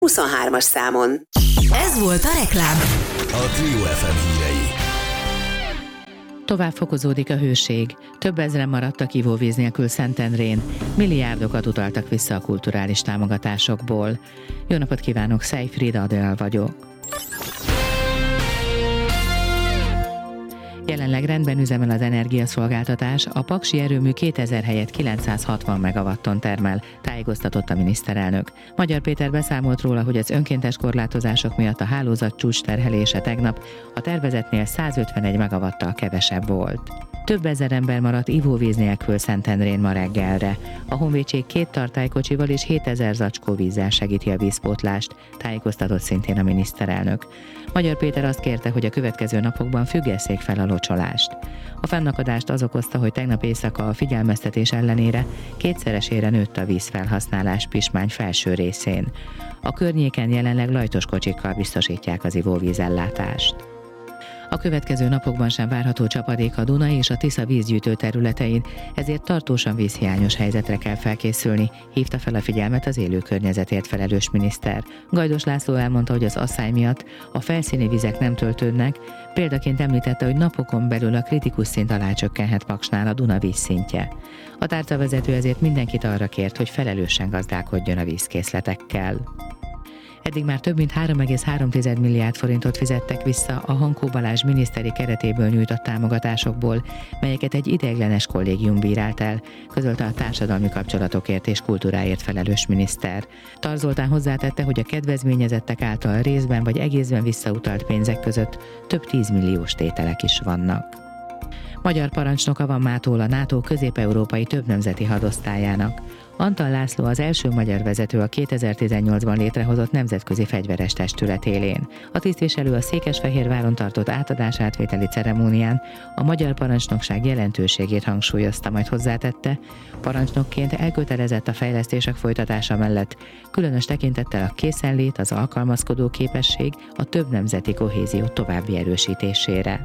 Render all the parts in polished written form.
23-as számon. Ez volt a reklám. A Trio FM hírei. Tovább fokozódik a hőség. Több ezren maradtak ivóvíz nélkül Szentendrén. Milliárdokat utaltak vissza a kulturális támogatásokból. Jó napot kívánok, Szejfried Adél vagyok. Jelenleg rendben üzemel az energiaszolgáltatás, a paksi erőmű 2000 helyett 960 megawatton termel, tájékoztatott a miniszterelnök. Magyar Péter beszámolt róla, hogy az önkéntes korlátozások miatt a hálózat csúcs terhelése tegnap a tervezetnél 151 megawattal kevesebb volt. Több ezer ember maradt ivóvíz nélkül Szentendrén ma reggelre. A honvédség 2 tartálykocsival és 7000 zacskó vízzel segíti a vízpótlást, tájékoztatott szintén a miniszterelnök. Magyar Péter azt kérte, hogy a következő napokban függesszék fel a locsolást. A fennakadást az okozta, hogy tegnap éjszaka a figyelmeztetés ellenére 2-szeresére nőtt a vízfelhasználás Pismány felső részén. A környéken jelenleg lajtos kocsikkal biztosítják az ivóvízellátást. A következő napokban sem várható csapadék a Duna és a Tisza vízgyűjtő területein, ezért tartósan vízhiányos helyzetre kell felkészülni, hívta fel a figyelmet az élő környezetért felelős miniszter. Gajdos László elmondta, hogy az asszály miatt a felszíni vizek nem töltődnek, példaként említette, hogy napokon belül a kritikus szint alá csökkenhet Paksnál a Duna vízszintje. A tárcavezető ezért mindenkit arra kért, hogy felelősen gazdálkodjon a vízkészletekkel. Eddig már több mint 3,3 milliárd forintot fizettek vissza a Hankó Balázs miniszteri keretéből nyújtott támogatásokból, melyeket egy ideiglenes kollégium bírált el, közölte a társadalmi kapcsolatokért és kultúráért felelős miniszter. Tarz Zoltán hozzátette, hogy a kedvezményezettek által részben vagy egészben visszautalt pénzek között több 10 milliós tételek is vannak. Magyar parancsnoka van mától a NATO közép-európai többnemzeti hadosztályának. Antal László az első magyar vezető a 2018-ban létrehozott nemzetközi fegyveres testület élén. A tisztviselő a Székesfehérváron tartott átadás-átvételi ceremónián a magyar parancsnokság jelentőségét hangsúlyozta, majd hozzátette, parancsnokként elkötelezett a fejlesztések folytatása mellett, különös tekintettel a készenlét, az alkalmazkodó képesség, a többnemzeti kohézió további erősítésére.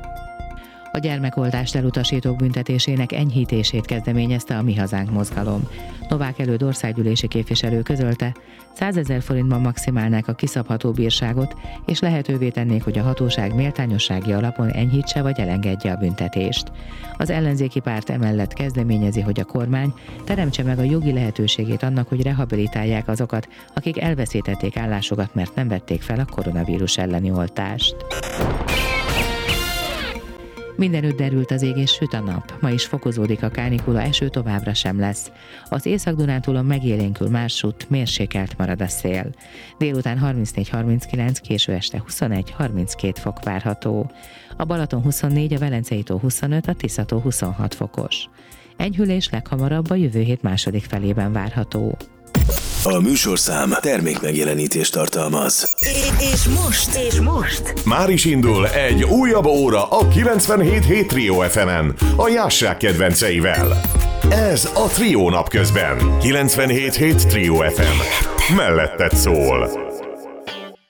A gyermekoltást elutasítók büntetésének enyhítését kezdeményezte a Mi Hazánk mozgalom. Novák Előd országgyűlési képviselő közölte, 100 000 forintban maximálnák a kiszabható bírságot, és lehetővé tennék, hogy a hatóság méltányossági alapon enyhítse vagy elengedje a büntetést. Az ellenzéki párt emellett kezdeményezi, hogy a kormány teremtse meg a jogi lehetőségét annak, hogy rehabilitálják azokat, akik elveszítették állásukat, mert nem vették fel a koronavírus elleni oltást. Mindenütt derült az ég és süt a nap. Ma is fokozódik a kánikula, eső továbbra sem lesz. Az Észak-Dunántúlon megélénkül mássút, mérsékelt marad a szél. Délután 34-39, késő este 21-32 fok várható. A Balaton 24, a Velencei-tó 25, a Tisza-tó 26 fokos. Enyhülés leghamarabb a jövő hét második felében várható. A műsorszám termékmegjelenítést tartalmaz. És most már is indul egy újabb óra a 97.7 Trio FM-en, a Jássák kedvenceivel. Ez a Trio napközben. 97.7 Trio FM. Melletted szól.